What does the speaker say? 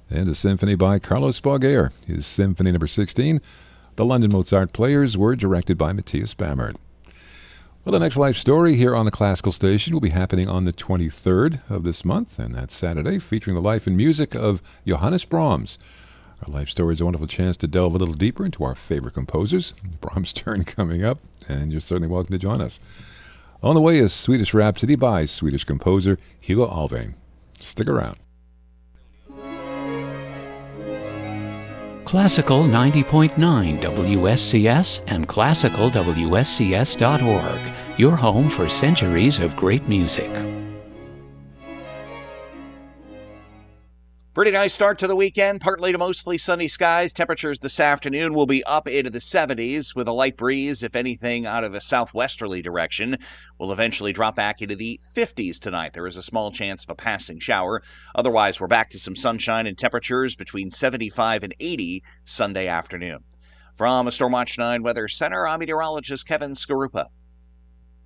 and a symphony by Carlos Boger, his Symphony Number 16. The London Mozart Players were directed by Matthias Bammert. Well, the next life story here on the Classical Station will be happening on the 23rd of this month, and that's Saturday, featuring the life and music of Johannes Brahms. Our life story is a wonderful chance to delve a little deeper into our favorite composers. Brahms' turn coming up, and you're certainly welcome to join us. On the way is Swedish Rhapsody by Swedish composer Hugo Alving. Stick around. Classical 90.9 WSCS and classicalwscs.org, your home for centuries of great music. Pretty nice start to the weekend. Partly to mostly sunny skies. Temperatures this afternoon will be up into the 70s with a light breeze, if anything, out of a southwesterly direction. We'll eventually drop back into the 50s tonight. There is a small chance of a passing shower. Otherwise, we're back to some sunshine and temperatures between 75 and 80 Sunday afternoon. From a Stormwatch 9 Weather Center, I'm meteorologist Kevin Skarupa.